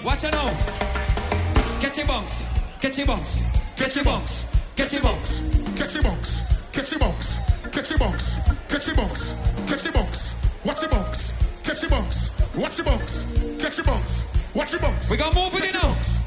Watch it now. Catch your bunks. Catch your bunks. Catch your bunks. Catch your bunks. Catch your bunks. Catch your bunks. Catch your bunks. Catch your bunks. Catch your bunks. Watch your bunks. Catch your bunks. Watch your bunks. Catch your bunks. Watch your bunks. We gonna move with it now.